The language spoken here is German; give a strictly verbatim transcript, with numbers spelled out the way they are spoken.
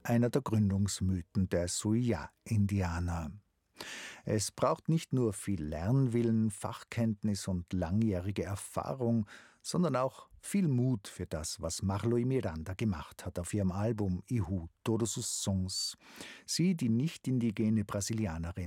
einer der Gründungsmythen der Suiá-Indianer. Es braucht nicht nur viel Lernwillen, Fachkenntnis und langjährige Erfahrung, sondern auch viel Mut für das, was Marloi Miranda gemacht hat auf ihrem Album Ihu, Todos os Sons. Sie, die nicht-indigene Brasilianerin,